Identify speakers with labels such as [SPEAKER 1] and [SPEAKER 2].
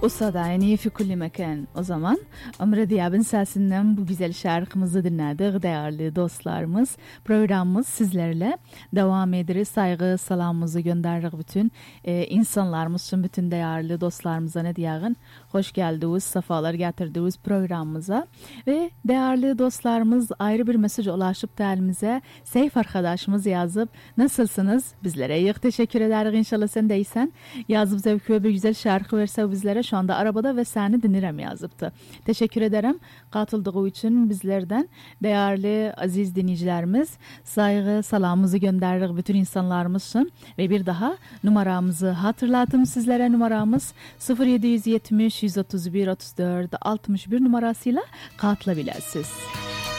[SPEAKER 1] Usadayni fi kulli mekan. O zaman Ömre Diyab'ın sesinden bu güzel şarkımızı dinledik değerli dostlarımız. Programımız sizlerle devam ederiz. Saygı salamımızı gönderdik bütün insanlarımız için, bütün değerli dostlarımıza ne diyağın. Hoş geldiniz, safalar getirdiniz programımıza. Ve değerli dostlarımız ayrı bir mesaj ulaşıp da elimize Seyf arkadaşımız yazıp nasılsınız? Bizlere iyi teşekkür ederiz. İnşallah sen deysen yazıp zevkli bir güzel şarkı verse bizlere şu anda arabada ve seni dinlerim yazıptı. Teşekkür ederim katıldığı için bizlerden değerli aziz dinleyicilerimiz. Saygı salamımızı gönderdik bütün insanlarımız için ve bir daha numaramızı hatırlatım sizlere. Numaramız 0770 131 34 61 numarasıyla katılabilirsiniz.